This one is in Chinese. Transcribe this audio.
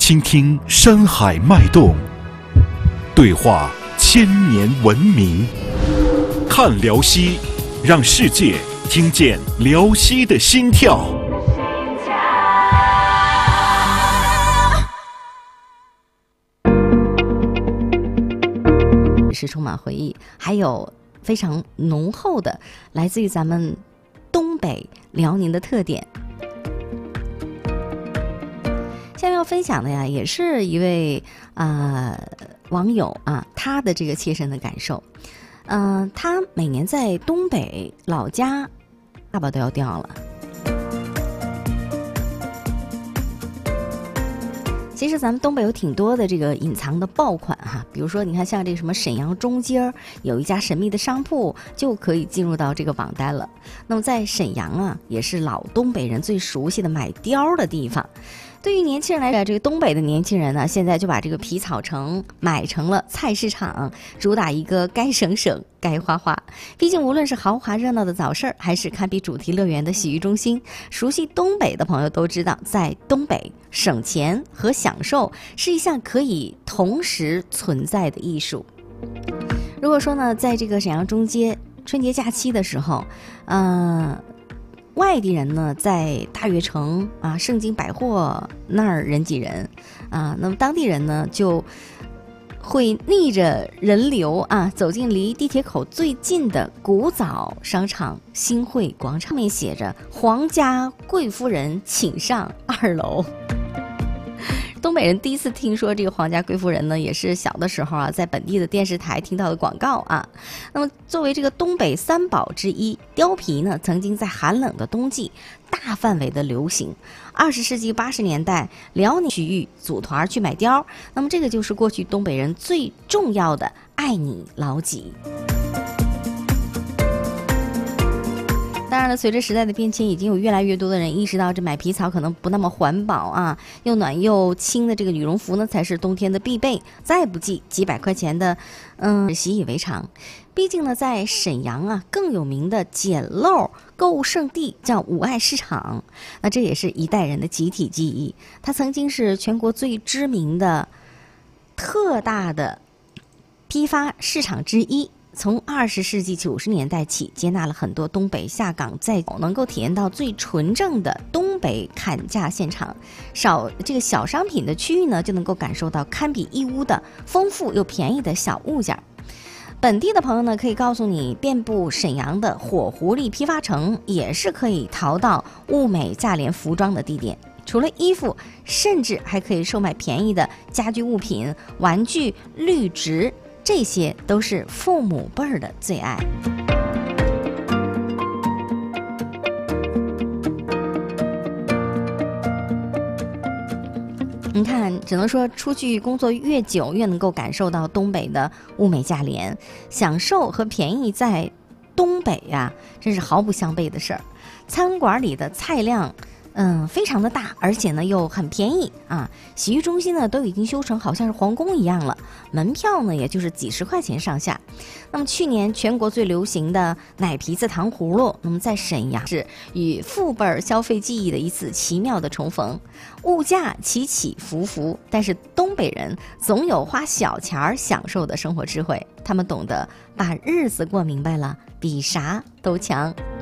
倾听山海脉动，对话千年文明。看辽西，让世界听见辽西的心跳。 是充满回忆，还有非常浓厚的来自于咱们东北辽宁的特点。下面要分享的呀，也是一位网友啊，他的这个切身的感受。他每年在东北老家，下巴都要掉了。其实咱们东北有挺多的这个隐藏的爆款哈，比如说你看像这个什么沈阳中街有一家神秘的商铺，就可以进入到这个网单了。那么在沈阳啊，也是老东北人最熟悉的买貂的地方。对于年轻人来说，这个东北的年轻人呢，现在就把这个皮草城买成了菜市场，主打一个该省省该花花。毕竟无论是豪华热闹的早市，还是堪比主题乐园的洗浴中心，熟悉东北的朋友都知道，在东北省钱和享受是一项可以同时存在的艺术。如果说呢，在这个沈阳中街春节假期的时候，外地人呢在大悦城啊、盛京百货那儿人挤人啊，那么当地人呢就会逆着人流啊走进离地铁口最近的古早商场新会广场，上面写着“皇家贵夫人请上2楼”。东北人第一次听说这个皇家贵夫人呢，也是小的时候啊，在本地的电视台听到的广告啊。那么作为这个东北三宝之一，貂皮呢，曾经在寒冷的冬季大范围的流行。20世纪80年代，辽宁区域组团去买貂，那么这个就是过去东北人最重要的爱你老几。当然了，随着时代的变迁，已经有越来越多的人意识到，这买皮草可能不那么环保啊，又暖又轻的这个羽绒服呢，才是冬天的必备。再不济几百块钱的，习以为常。毕竟呢，在沈阳啊，更有名的捡漏购物圣地叫五爱市场，那这也是一代人的集体记忆。它曾经是全国最知名的特大的批发市场之一。从20世纪90年代起，接纳了很多东北下岗在狗，能够体验到最纯正的东北砍价现场。这个小商品的区域呢，就能够感受到堪比义乌的丰富又便宜的小物件。本地的朋友呢，可以告诉你，遍布沈阳的火狐狸批发城也是可以淘到物美价廉服装的地点。除了衣服，甚至还可以售卖便宜的家居物品、玩具、绿植。这些都是父母辈儿的最爱。你看，只能说出去工作越久，越能够感受到东北的物美价廉，享受和便宜在东北呀，真是毫不相悖的事儿。餐馆里的菜量非常的大，而且呢又很便宜啊！洗浴中心呢都已经修成好像是皇宫一样了，门票呢也就是几十块钱上下。那么去年全国最流行的奶皮子糖葫芦，那么在沈阳是与父辈消费记忆的一次奇妙的重逢。物价起起伏伏，但是东北人总有花小钱享受的生活智慧，他们懂得把日子过明白了，比啥都强。